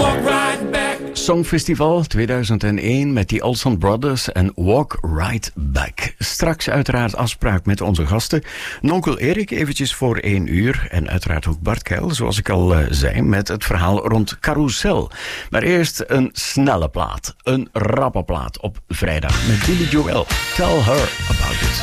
walk right back. Songfestival 2001 met die Olsen Brothers en Walk Right Back. Straks uiteraard afspraak met onze gasten. Nonkel Erik eventjes voor 1 uur. En uiteraard ook Bart Keil, zoals ik al zei, met het verhaal rond Carousel. Maar eerst een snelle plaat. Een rappe plaat op vrijdag met Billy Joel. Tell Her About It.